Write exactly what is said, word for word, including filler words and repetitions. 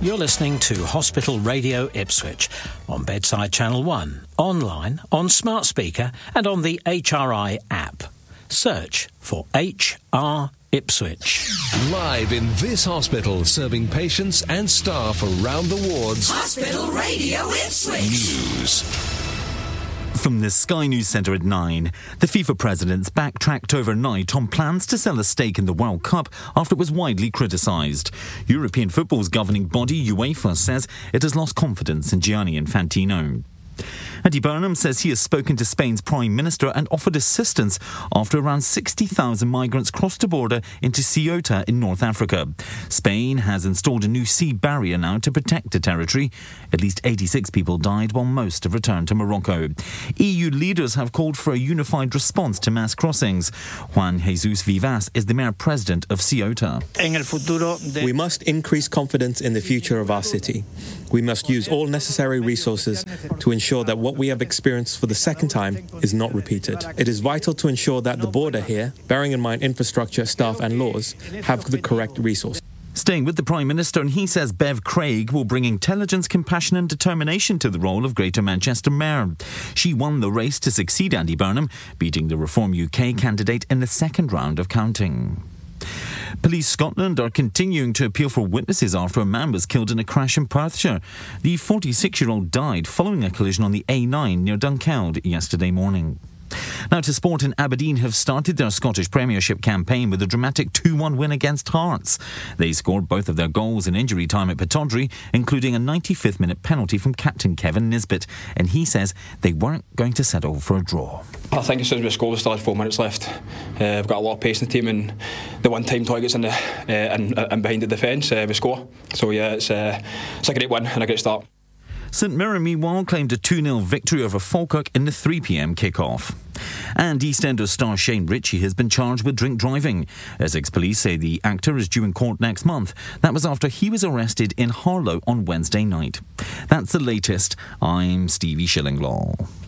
You're listening to Hospital Radio Ipswich on Bedside Channel one, online, on smart speaker and on the H R I app. Search for H R Ipswich. Live in this hospital, serving patients and staff around the wards. Hospital Radio Ipswich. News. From the Sky News Centre at nine, the FIFA president's backtracked overnight on plans to sell a stake in the World Cup after it was widely criticised. European football's governing body, UEFA, says it has lost confidence in Gianni Infantino. Andy Burnham says he has spoken to Spain's Prime Minister and offered assistance after around sixty thousand migrants crossed the border into Ceuta in North Africa. Spain has installed a new sea barrier now to protect the territory. At least eighty-six people died while most have returned to Morocco. E U leaders have called for a unified response to mass crossings. Juan Jesus Vivas is the mayor president of Ceuta. We must increase confidence in the future of our city. We must use all necessary resources to ensure that what we have experienced for the second time is not repeated. It is vital to ensure that the border here, bearing in mind infrastructure, staff and laws, have the correct resources. Staying with the Prime Minister, and he says Bev Craig will bring intelligence, compassion and determination to the role of Greater Manchester Mayor. She won the race to succeed Andy Burnham, beating the Reform U K candidate in the second round of counting. Police Scotland are continuing to appeal for witnesses after a man was killed in a crash in Perthshire. The forty-six-year-old died following a collision on the A nine near Dunkeld yesterday morning. Now to sport, and Aberdeen have started their Scottish Premiership campaign with a dramatic two one win against Hearts. They scored both of their goals in injury time at Pittodrie, including a ninety-fifth minute penalty from captain Kevin Nisbet, and he says they weren't going to settle for a draw. I think as soon as we score, we still had four minutes left. Uh, we've got a lot of pace in the team, and the one-time targets in the uh, and, and behind the defence, uh, we score. So yeah, it's, uh, it's a great win and a great start. St Mirren, meanwhile, claimed a two nil victory over Falkirk in the three p.m. kick-off. And EastEnders star Shane Ritchie has been charged with drink driving. Essex police say the actor is due in court next month. That was after he was arrested in Harlow on Wednesday night. That's the latest. I'm Stevie Shillinglaw.